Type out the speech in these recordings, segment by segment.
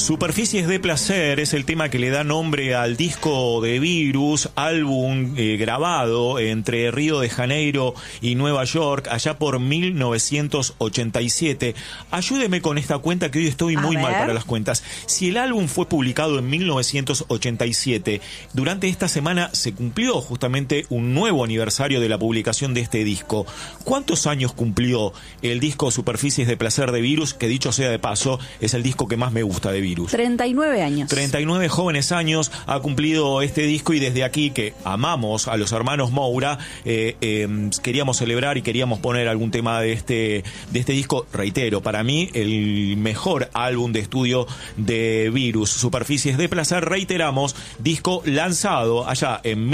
Superficies de placer es el tema que le da nombre al disco de Virus, álbum grabado entre Río de Janeiro y Nueva York, allá por 1987. Ayúdeme con esta cuenta que hoy estoy muy mal para las cuentas. Si el álbum fue publicado en 1987, durante esta semana se cumplió justamente un nuevo aniversario de la publicación de este disco. ¿Cuántos años cumplió el disco Superficies de placer de Virus? Que dicho sea de paso, es el disco que más me gusta de Virus. 39 años. 39 jóvenes años ha cumplido este disco, y desde aquí, que amamos a los hermanos Moura, queríamos celebrar y queríamos poner algún tema de este disco. Reitero, para mí el mejor álbum de estudio de Virus, Superficies de placer, reiteramos, disco lanzado allá en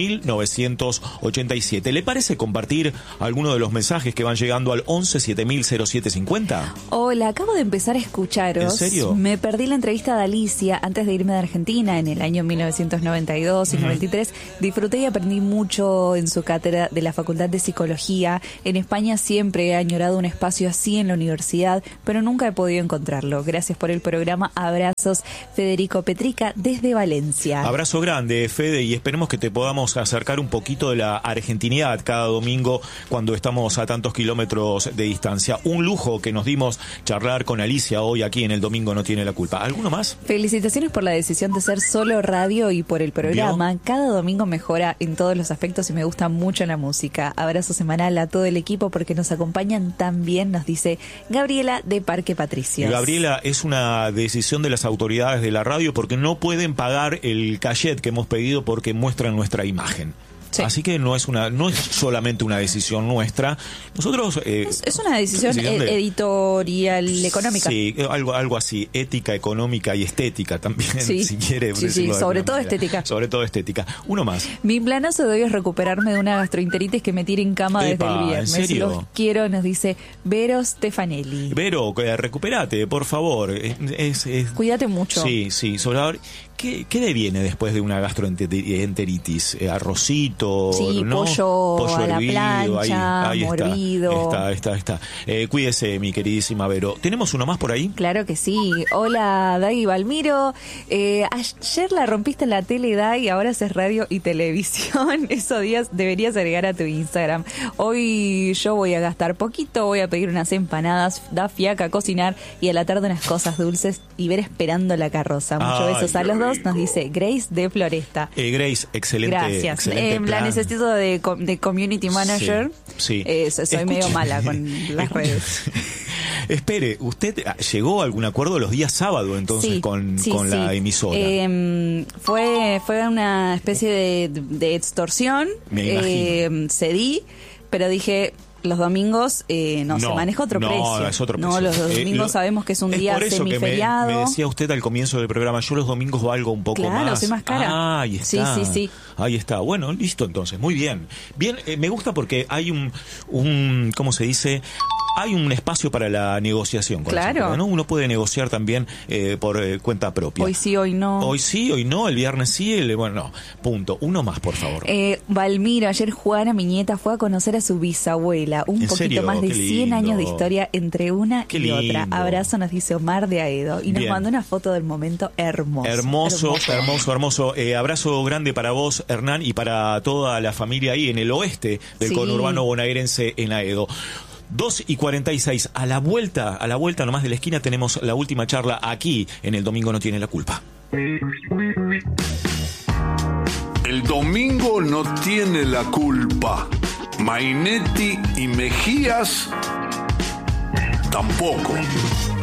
1987. ¿Le parece compartir alguno de los mensajes que van llegando al 11 7000 0750? Hola, acabo de empezar a escucharos. ¿En serio? Me perdí la entrevista de Alicia antes de irme de Argentina en el año 1992 y 93. Disfruté y aprendí mucho en su cátedra de la Facultad de Psicología. En España siempre he añorado un espacio así en la universidad, pero nunca he podido encontrarlo. Gracias por el programa. Abrazos, Federico Petrica, desde Valencia. Abrazo grande, Fede, y esperemos que te podamos acercar un poquito de la argentinidad cada domingo cuando estamos a tantos kilómetros de distancia. Un lujo que nos dimos charlar con Alicia hoy aquí en El Domingo No Tiene la Culpa. ¿Alguno más? Felicitaciones por la decisión de ser solo radio y por el programa. ¿Vio? Cada domingo mejora en todos los aspectos y me gusta mucho la música. Abrazo semanal a todo el equipo porque nos acompañan tan bien, nos dice Gabriela de Parque Patricios. Gabriela, es una decisión de las autoridades de la radio porque no pueden pagar el cachet que hemos pedido porque muestran nuestra imagen. Sí. Así que no es solamente una decisión nuestra. Nosotros es una decisión editorial económica. Sí, algo así, ética, económica y estética también, sí. Si quiere. Sí, sobre todo estética. Sobre todo estética. Uno más. Mi planazo de hoy es recuperarme de una gastroenteritis que me tire en cama desde el viernes. ¿En serio? Los quiero, nos dice Vero Stefanelli. Vero, recupérate, por favor. Cuídate mucho. Sí. ¿Qué deviene después de una gastroenteritis? Arrocito, sí, ¿no? pollo a la hervido, plancha, ahí morbido. Está. Cuídese, mi queridísima Vero. ¿Tenemos uno más por ahí? Claro que sí. Hola, Dagui Balmiro. Ayer la rompiste en la tele, Dagui, ahora haces radio y televisión. Esos días deberías agregar a tu Instagram. Hoy yo voy a gastar poquito, voy a pedir unas empanadas, da fiaca cocinar y a la tarde unas cosas dulces y ver esperando la carroza. Muchos besos a los dos. Nos dice Grace de Floresta. Grace, excelente. Gracias. Excelente la necesito de community manager. Sí. Soy medio mala con las redes. Espere, ¿usted llegó a algún acuerdo los días sábado entonces con la emisora? Fue una especie de extorsión. Me imagino. Cedí, pero dije... Los domingos se maneja otro precio. No, es otro precio. No, los domingos sabemos que es un día semiferiado. Me decía usted al comienzo del programa, yo los domingos valgo un poco más. Claro, soy más cara. Ahí está. Sí. Ahí está. Bueno, listo entonces. Muy bien. Bien, me gusta porque hay un ¿cómo se dice? Hay un espacio para la negociación. Claro. ¿No? Uno puede negociar también por cuenta propia. Hoy sí, hoy no. Hoy sí, hoy no. El viernes sí. No. Punto. Uno más, por favor. Valmiro, ayer Juana, mi nieta, fue a conocer a su bisabuela. Un poquito más de 100 años de historia entre una y otra. Abrazo, nos dice Omar de Aedo. Y nos mandó una foto del momento hermoso. Hermoso. Abrazo grande para vos, Hernán, y para toda la familia ahí en el oeste del conurbano bonaerense en Aedo. 2:46. A la vuelta nomás de la esquina tenemos la última charla aquí en El Domingo No Tiene la Culpa. El domingo no tiene la culpa. Mainetti y Mejías tampoco.